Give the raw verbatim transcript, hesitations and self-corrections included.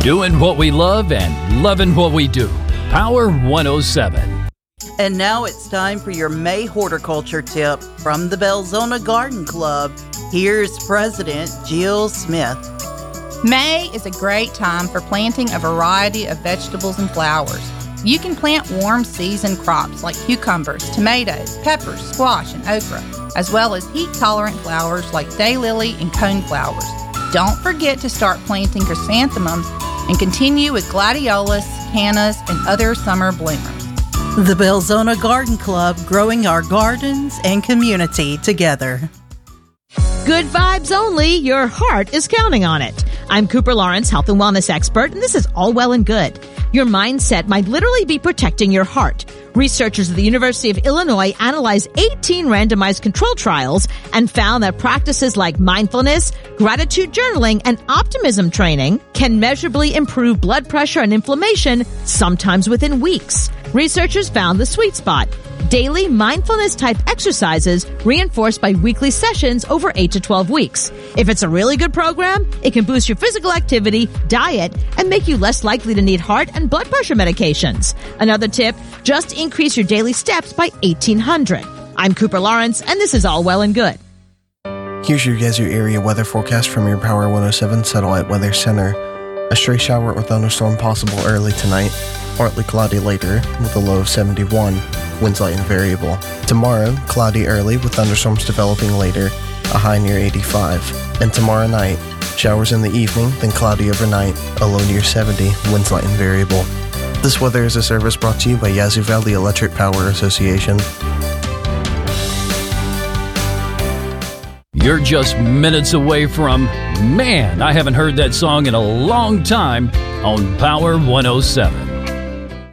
Doing what we love and loving what we do. Power one oh seven. And now it's time for your May horticulture tip from the Belzona Garden Club. Here's President Jill Smith. May is a great time for planting a variety of vegetables and flowers. You can plant warm season crops like cucumbers, tomatoes, peppers, squash, and okra, as well as heat-tolerant flowers like daylily and coneflowers. Don't forget to start planting chrysanthemums and continue with gladiolus, cannas, and other summer bloomers. The Belzona Garden Club, growing our gardens and community together. Good vibes only. Your heart is counting on it. I'm Cooper Lawrence, health and wellness expert, and this is All Well and Good. Your mindset might literally be protecting your heart. Researchers at the University of Illinois analyzed eighteen randomized control trials and found that practices like mindfulness, gratitude journaling, and optimism training can measurably improve blood pressure and inflammation, sometimes within weeks. Researchers found the sweet spot: daily mindfulness-type exercises reinforced by weekly sessions over eight to twelve weeks. If it's a really good program, it can boost your physical activity, diet, and make you less likely to need heart and blood pressure medications. Another tip, just increase your daily steps by eighteen hundred. I'm Cooper Lawrence, and this is All Well and Good. Here's your Yazoo area weather forecast from your Power one oh seven Satellite Weather Center. A stray shower or thunderstorm possible early tonight. Partly cloudy later with a low of seventy-one. Winds light and variable. Tomorrow, cloudy early with thunderstorms developing later. A high near eighty-five. And tomorrow night, showers in the evening, then cloudy overnight. A low near seventy. Winds light and variable. This weather is a service brought to you by Yazoo Valley Electric Power Association. You're just minutes away from, man, I haven't heard that song in a long time, on Power one oh seven.